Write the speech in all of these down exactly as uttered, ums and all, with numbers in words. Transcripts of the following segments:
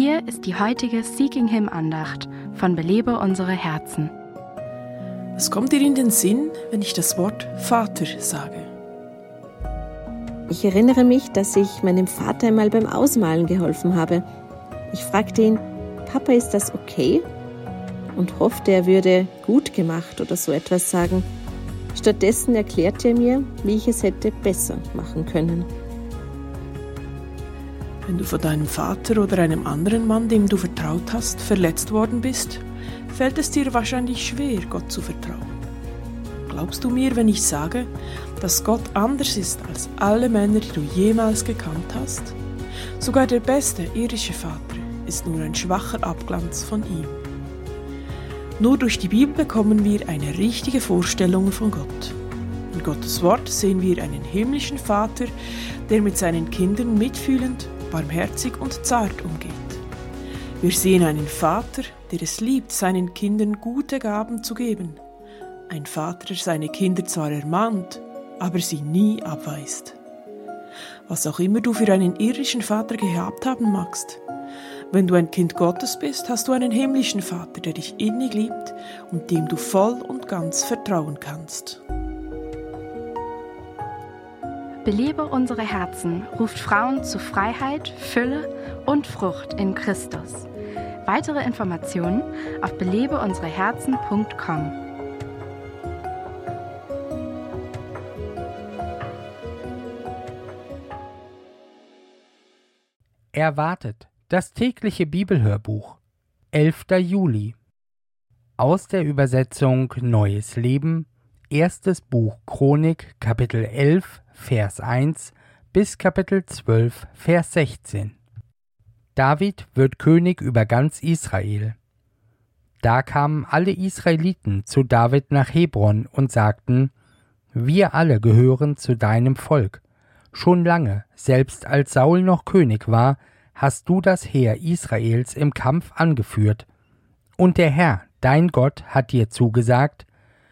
Hier ist die heutige Seeking Him Andacht von Belebe unsere Herzen. Was kommt dir in den Sinn, wenn ich das Wort Vater sage? Ich erinnere mich, dass ich meinem Vater einmal beim Ausmalen geholfen habe. Ich fragte ihn, Papa, ist das okay? Und hoffte, er würde gut gemacht oder so etwas sagen. Stattdessen erklärte er mir, wie ich es hätte besser machen können. Wenn du von deinem Vater oder einem anderen Mann, dem du vertraut hast, verletzt worden bist, fällt es dir wahrscheinlich schwer, Gott zu vertrauen. Glaubst du mir, wenn ich sage, dass Gott anders ist als alle Männer, die du jemals gekannt hast? Sogar der beste irdische Vater ist nur ein schwacher Abglanz von ihm. Nur durch die Bibel bekommen wir eine richtige Vorstellung von Gott. In Gottes Wort sehen wir einen himmlischen Vater, der mit seinen Kindern mitfühlend, barmherzig und zart umgeht. Wir sehen einen Vater, der es liebt, seinen Kindern gute Gaben zu geben. Ein Vater, der seine Kinder zwar ermahnt, aber sie nie abweist. Was auch immer du für einen irdischen Vater gehabt haben magst, wenn du ein Kind Gottes bist, hast du einen himmlischen Vater, der dich innig liebt und dem du voll und ganz vertrauen kannst. Belebe unsere Herzen ruft Frauen zu Freiheit, Fülle und Frucht in Christus. Weitere Informationen auf belebe unsere herzen punkt com. Erwartet, das tägliche Bibelhörbuch, elfter Juli. Aus der Übersetzung Neues Leben, erstes Buch Chronik, Kapitel elf, Vers eins bis Kapitel zwölf, Vers sechzehn. David wird König über ganz Israel. Da kamen alle Israeliten zu David nach Hebron und sagten: Wir alle gehören zu deinem Volk. Schon lange, selbst als Saul noch König war, hast du das Heer Israels im Kampf angeführt. Und der Herr, dein Gott, hat dir zugesagt: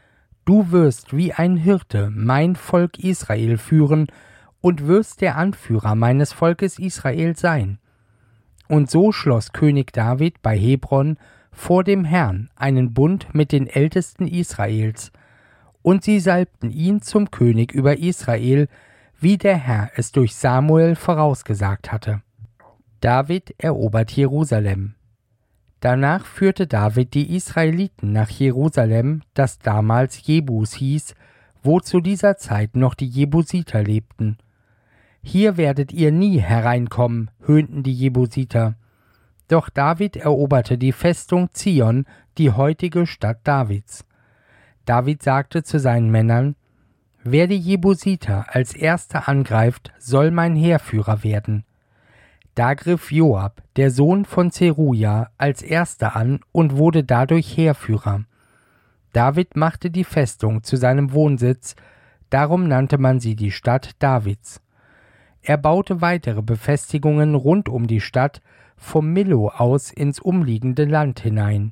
Du wirst wie ein Hirte mein Volk Israel führen und wirst der Anführer meines Volkes Israel sein. Und so schloss König David bei Hebron vor dem Herrn einen Bund mit den Ältesten Israels, und sie salbten ihn zum König über Israel, wie der Herr es durch Samuel vorausgesagt hatte. David erobert Jerusalem. Danach führte David die Israeliten nach Jerusalem, das damals Jebus hieß, wo zu dieser Zeit noch die Jebusiter lebten. Hier werdet ihr nie hereinkommen, höhnten die Jebusiter. Doch David eroberte die Festung Zion, die heutige Stadt Davids. David sagte zu seinen Männern: Wer die Jebusiter als erster angreift, soll mein Heerführer werden. Da griff Joab, der Sohn von Zeruja, als erster an und wurde dadurch Heerführer. David machte die Festung zu seinem Wohnsitz, darum nannte man sie die Stadt Davids. Er baute weitere Befestigungen rund um die Stadt, vom Millo aus ins umliegende Land hinein.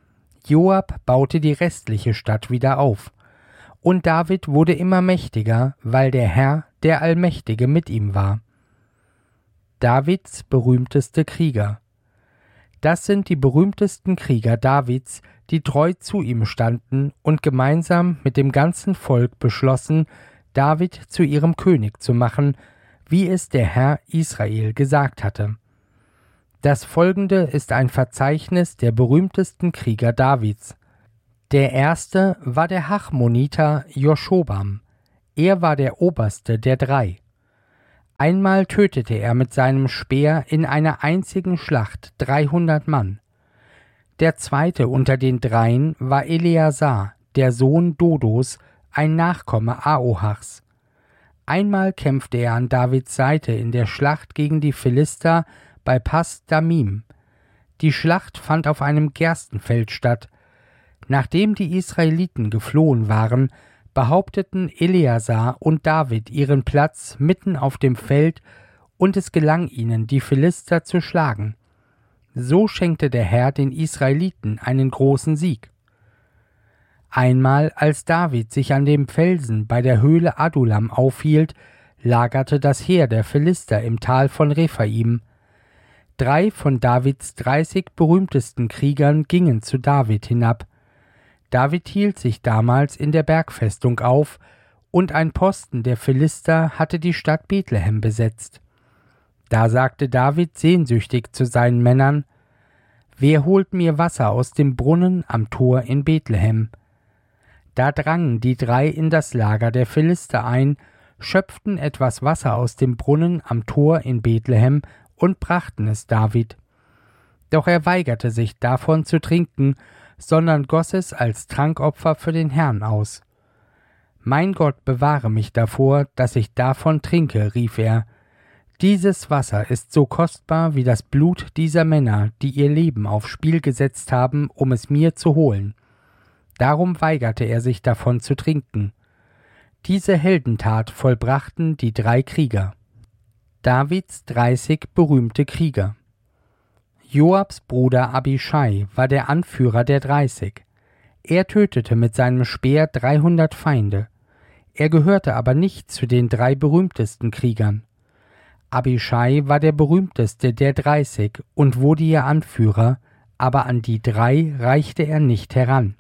Joab baute die restliche Stadt wieder auf. Und David wurde immer mächtiger, weil der Herr, der Allmächtige, mit ihm war. Davids berühmteste Krieger. Das sind die berühmtesten Krieger Davids, die treu zu ihm standen und gemeinsam mit dem ganzen Volk beschlossen, David zu ihrem König zu machen, wie es der Herr Israel gesagt hatte. Das folgende ist ein Verzeichnis der berühmtesten Krieger Davids. Der erste war der Hachmoniter Joschobam. Er war der oberste der drei. Einmal tötete er mit seinem Speer in einer einzigen Schlacht dreihundert Mann. Der zweite unter den dreien war Eleazar, der Sohn Dodos, ein Nachkomme Ahochs. Einmal kämpfte er an Davids Seite in der Schlacht gegen die Philister bei Pas Damim. Die Schlacht fand auf einem Gerstenfeld statt. Nachdem die Israeliten geflohen waren, behaupteten Eleazar und David ihren Platz mitten auf dem Feld, und es gelang ihnen, die Philister zu schlagen. So schenkte der Herr den Israeliten einen großen Sieg. Einmal, als David sich an dem Felsen bei der Höhle Adullam aufhielt, lagerte das Heer der Philister im Tal von Rephaim. Drei von Davids dreißig berühmtesten Kriegern gingen zu David hinab. David hielt sich damals in der Bergfestung auf, und ein Posten der Philister hatte die Stadt Bethlehem besetzt. Da sagte David sehnsüchtig zu seinen Männern: »Wer holt mir Wasser aus dem Brunnen am Tor in Bethlehem?« Da drangen die drei in das Lager der Philister ein, schöpften etwas Wasser aus dem Brunnen am Tor in Bethlehem und brachten es David. Doch er weigerte sich, davon zu trinken, sondern goss es als Trankopfer für den Herrn aus. »Mein Gott, bewahre mich davor, dass ich davon trinke«, rief er. »Dieses Wasser ist so kostbar wie das Blut dieser Männer, die ihr Leben aufs Spiel gesetzt haben, um es mir zu holen.« Darum weigerte er sich davon zu trinken. Diese Heldentat vollbrachten die drei Krieger. Davids dreißig berühmte Krieger. Joabs Bruder Abischai war der Anführer der dreißig. Er tötete mit seinem Speer dreihundert Feinde. Er gehörte aber nicht zu den drei berühmtesten Kriegern. Abischai war der berühmteste der dreißig und wurde ihr Anführer, aber an die drei reichte er nicht heran.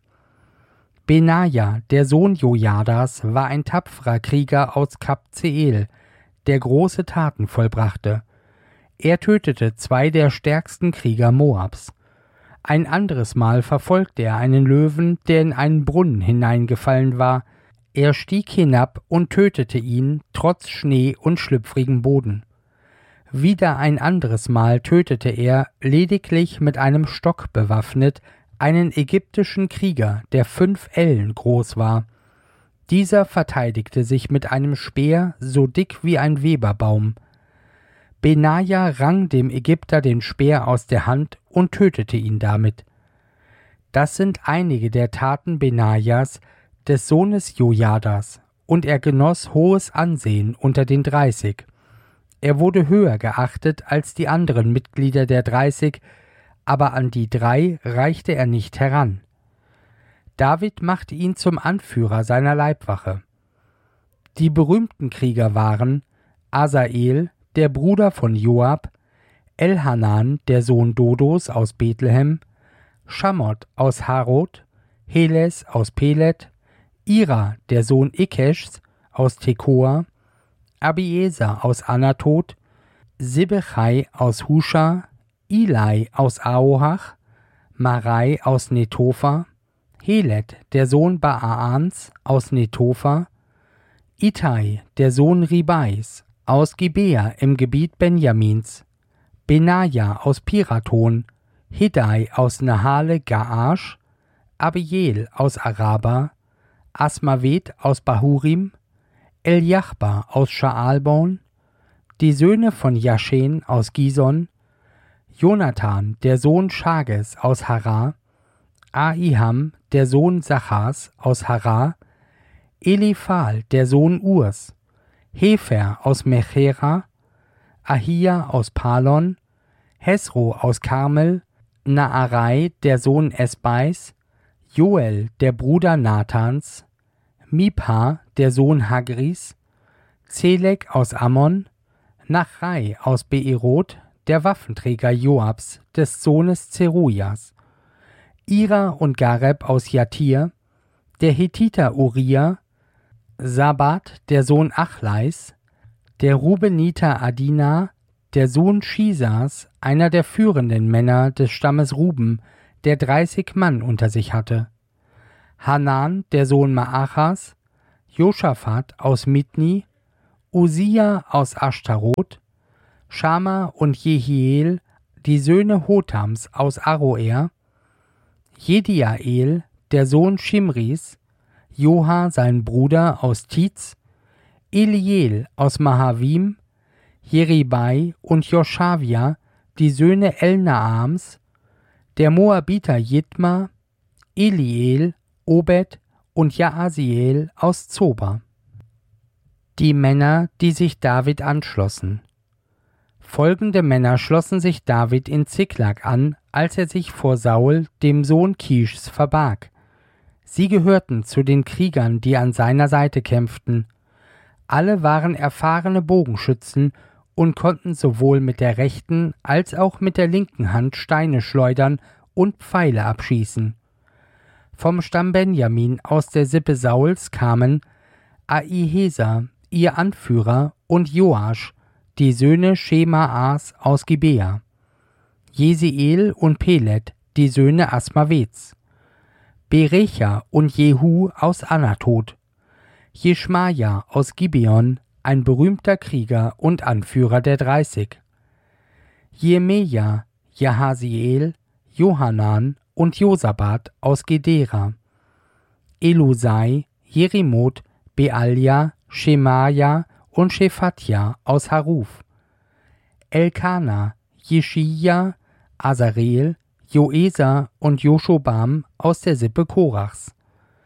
Benaja, der Sohn Jojadas, war ein tapferer Krieger aus Kabzeel, der große Taten vollbrachte. Er tötete zwei der stärksten Krieger Moabs. Ein anderes Mal verfolgte er einen Löwen, der in einen Brunnen hineingefallen war. Er stieg hinab und tötete ihn, trotz Schnee und schlüpfrigem Boden. Wieder ein anderes Mal tötete er, lediglich mit einem Stock bewaffnet, einen ägyptischen Krieger, der fünf Ellen groß war. Dieser verteidigte sich mit einem Speer, so dick wie ein Weberbaum. Benaja rang dem Ägypter den Speer aus der Hand und tötete ihn damit. Das sind einige der Taten Benajas, des Sohnes Jojadas, und er genoss hohes Ansehen unter den dreißig. Er wurde höher geachtet als die anderen Mitglieder der dreißig, aber an die drei reichte er nicht heran. David machte ihn zum Anführer seiner Leibwache. Die berühmten Krieger waren Asael, der Bruder von Joab, Elhanan, der Sohn Dodos aus Bethlehem, Schamot aus Harod, Heles aus Pelet, Ira, der Sohn Ikeschs aus Tekoa, Abieser aus Anatot, Sibbechai aus Husha, Ilai aus Aohach, Marai aus Netofa, Helet, der Sohn Baaans aus Netofa, Itai, der Sohn Ribais aus Gibea im Gebiet Benjamins, Benaja aus Piraton, Hiddai aus Nahale Gaash, Abiel aus Araba, Asmavet aus Bahurim, Eljachba aus Schaalbon, die Söhne von Jaschen aus Gison, Jonathan, der Sohn Schages aus Harah, Ahiham, der Sohn Sachas aus Harah, Eliphal, der Sohn Urs, Hefer aus Mechera, Ahia aus Palon, Hesro aus Karmel, Naarai, der Sohn Esbais, Joel, der Bruder Nathans, Mipha, der Sohn Hagris, Zelek aus Ammon, Nachrai aus Beerot, der Waffenträger Joabs, des Sohnes Zerujas, Ira und Gareb aus Jatir, der Hethiter Uriah, Sabat, der Sohn Achleis, der Rubeniter Adina, der Sohn Schisas, einer der führenden Männer des Stammes Ruben, der dreißig Mann unter sich hatte, Hanan, der Sohn Maachas, Joschafat aus Mitni, Usia aus Ashtarot, Schama und Jehiel, die Söhne Hotams aus Aroer, Jediael, der Sohn Schimris, Joha, sein Bruder aus Tiz, Eliel aus Mahavim, Jeribai und Joshavia, die Söhne Elnaams, der Moabiter Jitma, Eliel, Obed und Jaasiel aus Zoba. Die Männer, die sich David anschlossen. Folgende Männer schlossen sich David in Ziklag an, als er sich vor Saul, dem Sohn Kischs, verbarg. Sie gehörten zu den Kriegern, die an seiner Seite kämpften. Alle waren erfahrene Bogenschützen und konnten sowohl mit der rechten als auch mit der linken Hand Steine schleudern und Pfeile abschießen. Vom Stamm Benjamin aus der Sippe Sauls kamen Ahieser, ihr Anführer, und Joasch, die Söhne Schemaas aus Gibea, Jesiel und Pelet, die Söhne Asmavets, Berecha und Jehu aus Anatot, Jeschmaja aus Gibeon, ein berühmter Krieger und Anführer der Dreißig, Jemeja, Jahasiel, Johanan und Josabat aus Gedera, Elusai, Jerimoth, Bealja, Schemaja und Shephatja aus Haruf, Elkana, Jeschia, Azarel, Joesa und Joschobam aus der Sippe Korachs,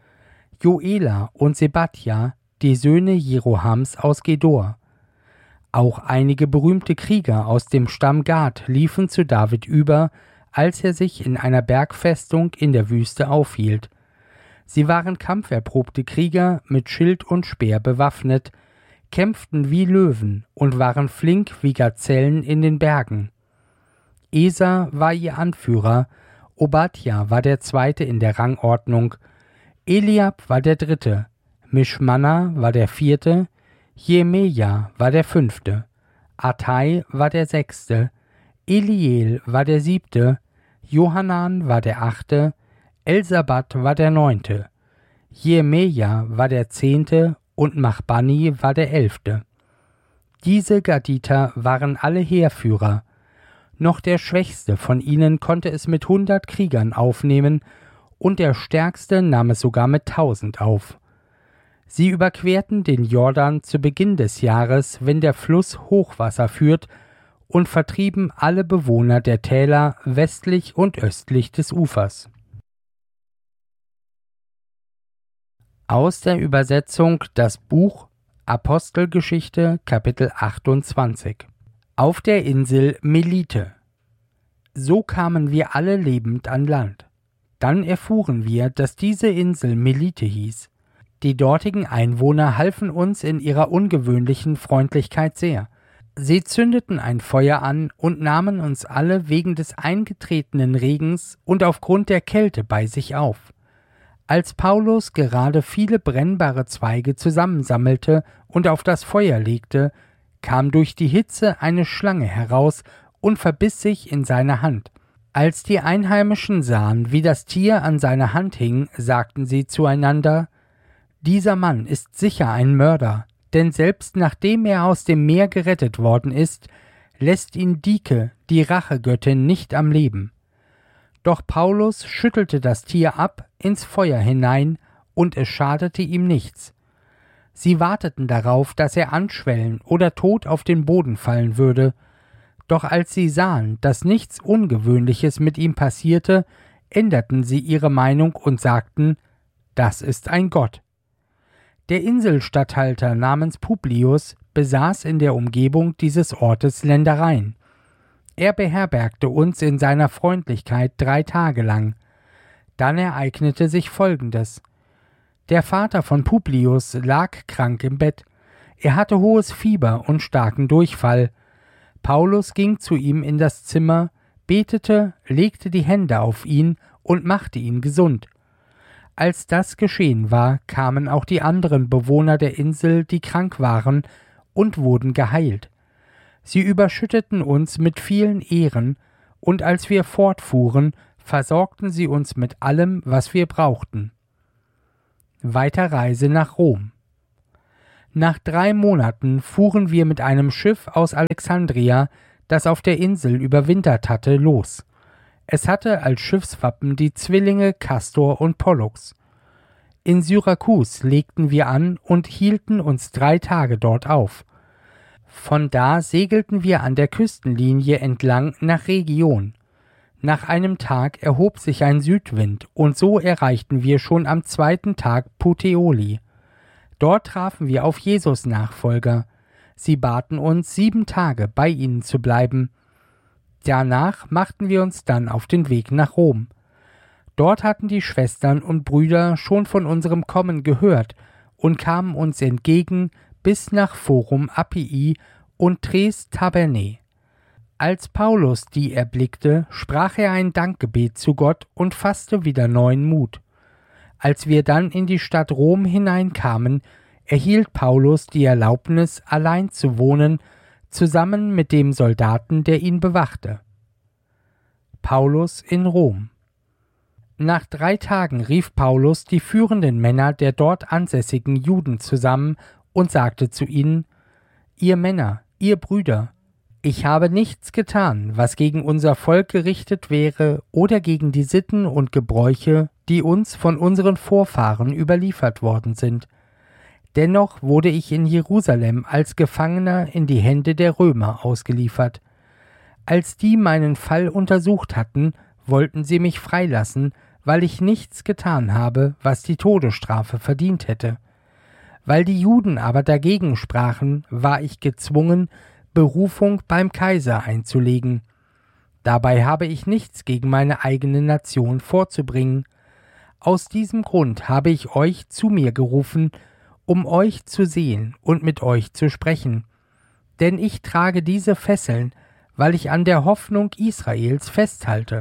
Joela und Sebatja, die Söhne Jerohams aus Gedor. Auch einige berühmte Krieger aus dem Stamm Gad liefen zu David über, als er sich in einer Bergfestung in der Wüste aufhielt. Sie waren kampferprobte Krieger mit Schild und Speer bewaffnet, kämpften wie Löwen und waren flink wie Gazellen in den Bergen. Esa war ihr Anführer, Obadja war der Zweite in der Rangordnung, Eliab war der Dritte, Mischmanna war der Vierte, Jemeja war der Fünfte, Attai war der Sechste, Eliel war der Siebte, Johanan war der Achte, Elsabat war der Neunte, Jemeja war der Zehnte und Machbani war der Elfte. Diese Gaditer waren alle Heerführer. Noch der Schwächste von ihnen konnte es mit hundert Kriegern aufnehmen, und der Stärkste nahm es sogar mit tausend auf. Sie überquerten den Jordan zu Beginn des Jahres, wenn der Fluss Hochwasser führt, und vertrieben alle Bewohner der Täler westlich und östlich des Ufers. Aus der Übersetzung das Buch Apostelgeschichte Kapitel achtundzwanzig. Auf der Insel Melite. So kamen wir alle lebend an Land. Dann erfuhren wir, dass diese Insel Melite hieß. Die dortigen Einwohner halfen uns in ihrer ungewöhnlichen Freundlichkeit sehr. Sie zündeten ein Feuer an und nahmen uns alle wegen des eingetretenen Regens und aufgrund der Kälte bei sich auf. Als Paulus gerade viele brennbare Zweige zusammensammelte und auf das Feuer legte, kam durch die Hitze eine Schlange heraus und verbiss sich in seine Hand. Als die Einheimischen sahen, wie das Tier an seiner Hand hing, sagten sie zueinander: Dieser Mann ist sicher ein Mörder, denn selbst nachdem er aus dem Meer gerettet worden ist, lässt ihn Dike, die Rachegöttin, nicht am Leben. Doch Paulus schüttelte das Tier ab ins Feuer hinein, und es schadete ihm nichts. Sie warteten darauf, dass er anschwellen oder tot auf den Boden fallen würde. Doch als sie sahen, dass nichts Ungewöhnliches mit ihm passierte, änderten sie ihre Meinung und sagten: Das ist ein Gott. Der Inselstatthalter namens Publius besaß in der Umgebung dieses Ortes Ländereien. Er beherbergte uns in seiner Freundlichkeit drei Tage lang. Dann ereignete sich Folgendes. Der Vater von Publius lag krank im Bett. Er hatte hohes Fieber und starken Durchfall. Paulus ging zu ihm in das Zimmer, betete, legte die Hände auf ihn und machte ihn gesund. Als das geschehen war, kamen auch die anderen Bewohner der Insel, die krank waren, und wurden geheilt. Sie überschütteten uns mit vielen Ehren, und als wir fortfuhren, versorgten sie uns mit allem, was wir brauchten. Weiterreise nach Rom. Nach drei Monaten fuhren wir mit einem Schiff aus Alexandria, das auf der Insel überwintert hatte, los. Es hatte als Schiffswappen die Zwillinge Castor und Pollux. In Syrakus legten wir an und hielten uns drei Tage dort auf. Von da segelten wir an der Küstenlinie entlang nach Region. Nach einem Tag erhob sich ein Südwind, und so erreichten wir schon am zweiten Tag Puteoli. Dort trafen wir auf Jesus Nachfolger. Sie baten uns, sieben Tage bei ihnen zu bleiben. Danach machten wir uns dann auf den Weg nach Rom. Dort hatten die Schwestern und Brüder schon von unserem Kommen gehört und kamen uns entgegen bis nach Forum Appii und tres tabernae. Als Paulus die erblickte, sprach er ein Dankgebet zu Gott und fasste wieder neuen Mut. Als wir dann in die Stadt Rom hineinkamen, erhielt Paulus die Erlaubnis, allein zu wohnen, zusammen mit dem Soldaten, der ihn bewachte. Paulus in Rom. Nach drei Tagen rief Paulus die führenden Männer der dort ansässigen Juden zusammen und sagte zu ihnen: Ihr Männer, ihr Brüder, ich habe nichts getan, was gegen unser Volk gerichtet wäre oder gegen die Sitten und Gebräuche, die uns von unseren Vorfahren überliefert worden sind. Dennoch wurde ich in Jerusalem als Gefangener in die Hände der Römer ausgeliefert. Als die meinen Fall untersucht hatten, wollten sie mich freilassen, weil ich nichts getan habe, was die Todesstrafe verdient hätte. Weil die Juden aber dagegen sprachen, war ich gezwungen, Berufung beim Kaiser einzulegen. Dabei habe ich nichts gegen meine eigene Nation vorzubringen. Aus diesem Grund habe ich euch zu mir gerufen, um euch zu sehen und mit euch zu sprechen. Denn ich trage diese Fesseln, weil ich an der Hoffnung Israels festhalte.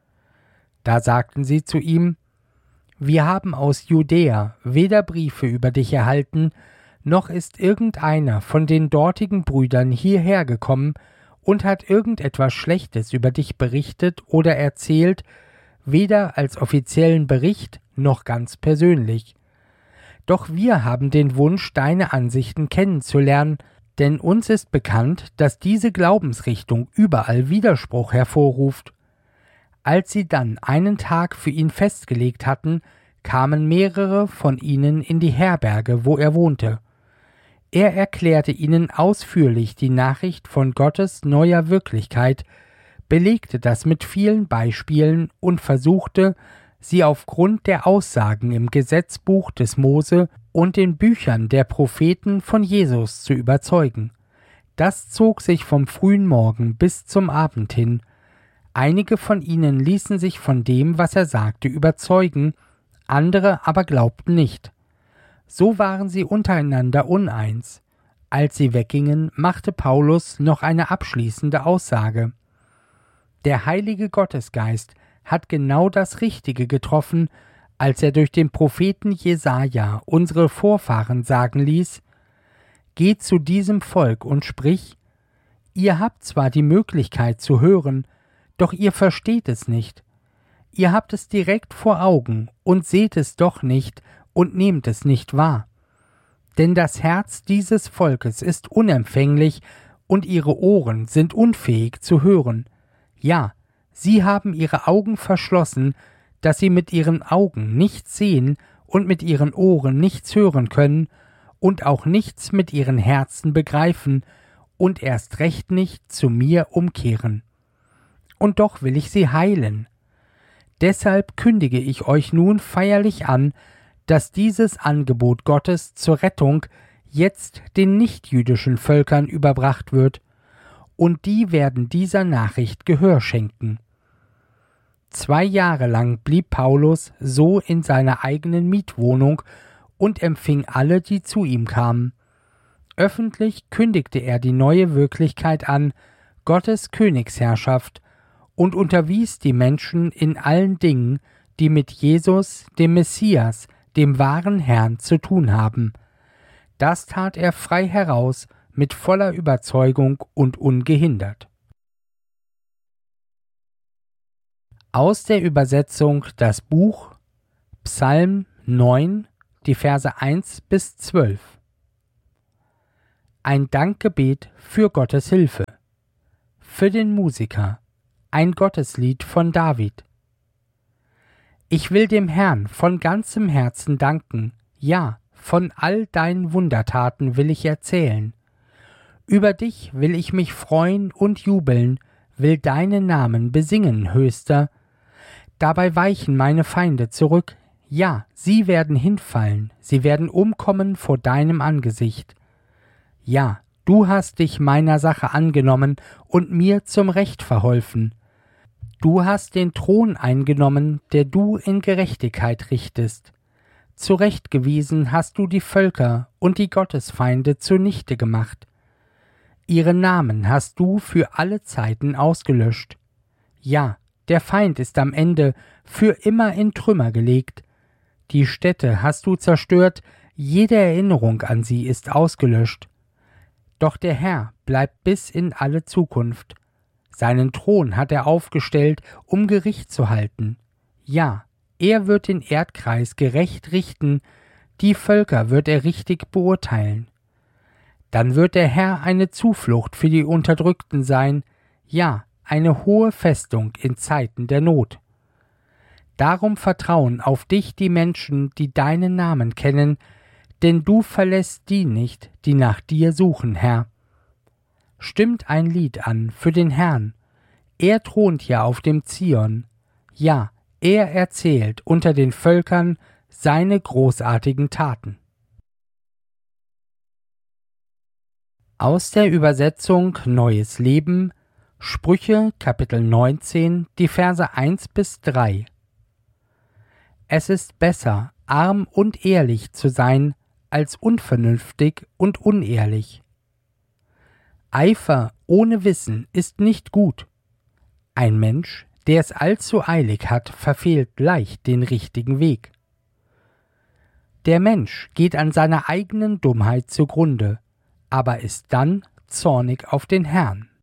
Da sagten sie zu ihm: Wir haben aus Judäa weder Briefe über dich erhalten, noch ist irgendeiner von den dortigen Brüdern hierher gekommen und hat irgendetwas Schlechtes über dich berichtet oder erzählt, weder als offiziellen Bericht noch ganz persönlich. Doch wir haben den Wunsch, deine Ansichten kennenzulernen, denn uns ist bekannt, dass diese Glaubensrichtung überall Widerspruch hervorruft. Als sie dann einen Tag für ihn festgelegt hatten, kamen mehrere von ihnen in die Herberge, wo er wohnte. Er erklärte ihnen ausführlich die Nachricht von Gottes neuer Wirklichkeit, belegte das mit vielen Beispielen und versuchte, sie aufgrund der Aussagen im Gesetzbuch des Mose und den Büchern der Propheten von Jesus zu überzeugen. Das zog sich vom frühen Morgen bis zum Abend hin. Einige von ihnen ließen sich von dem, was er sagte, überzeugen, andere aber glaubten nicht. So waren sie untereinander uneins. Als sie weggingen, machte Paulus noch eine abschließende Aussage. Der heilige Gottesgeist hat genau das Richtige getroffen, als er durch den Propheten Jesaja unsere Vorfahren sagen ließ: Geh zu diesem Volk und sprich: Ihr habt zwar die Möglichkeit zu hören, doch ihr versteht es nicht. Ihr habt es direkt vor Augen und seht es doch nicht und nehmt es nicht wahr. Denn das Herz dieses Volkes ist unempfänglich und ihre Ohren sind unfähig zu hören. Ja, sie haben ihre Augen verschlossen, dass sie mit ihren Augen nichts sehen und mit ihren Ohren nichts hören können und auch nichts mit ihren Herzen begreifen und erst recht nicht zu mir umkehren. Und doch will ich sie heilen. Deshalb kündige ich euch nun feierlich an, dass dieses Angebot Gottes zur Rettung jetzt den nichtjüdischen Völkern überbracht wird, und die werden dieser Nachricht Gehör schenken. Zwei Jahre lang blieb Paulus so in seiner eigenen Mietwohnung und empfing alle, die zu ihm kamen. Öffentlich kündigte er die neue Wirklichkeit an, Gottes Königsherrschaft, und unterwies die Menschen in allen Dingen, die mit Jesus, dem Messias, dem wahren Herrn, zu tun haben. Das tat er frei heraus, mit voller Überzeugung und ungehindert. Aus der Übersetzung das Buch Psalm neun, die Verse eins bis zwölf. Ein Dankgebet für Gottes Hilfe. Für den Musiker. Ein Gotteslied von David. Ich will dem Herrn von ganzem Herzen danken, ja, von all deinen Wundertaten will ich erzählen. Über dich will ich mich freuen und jubeln, will deinen Namen besingen, Höchster. Dabei weichen meine Feinde zurück, ja, sie werden hinfallen, sie werden umkommen vor deinem Angesicht. Ja, du hast dich meiner Sache angenommen und mir zum Recht verholfen. Du hast den Thron eingenommen, der du in Gerechtigkeit richtest. Zurechtgewiesen hast du die Völker und die Gottesfeinde zunichte gemacht. Ihre Namen hast du für alle Zeiten ausgelöscht. Ja, der Feind ist am Ende für immer in Trümmer gelegt. Die Städte hast du zerstört, jede Erinnerung an sie ist ausgelöscht. Doch der Herr bleibt bis in alle Zukunft. Seinen Thron hat er aufgestellt, um Gericht zu halten. Ja, er wird den Erdkreis gerecht richten, die Völker wird er richtig beurteilen. Dann wird der Herr eine Zuflucht für die Unterdrückten sein, ja, eine hohe Festung in Zeiten der Not. Darum vertrauen auf dich die Menschen, die deinen Namen kennen, denn du verlässt die nicht, die nach dir suchen, Herr. Stimmt ein Lied an für den Herrn, er thront ja auf dem Zion, ja, er erzählt unter den Völkern seine großartigen Taten. Aus der Übersetzung Neues Leben, Sprüche Kapitel neunzehn, die Verse eins bis drei. Es ist besser, arm und ehrlich zu sein, als unvernünftig und unehrlich. Eifer ohne Wissen ist nicht gut. Ein Mensch, der es allzu eilig hat, verfehlt leicht den richtigen Weg. Der Mensch geht an seiner eigenen Dummheit zugrunde, aber ist dann zornig auf den Herrn.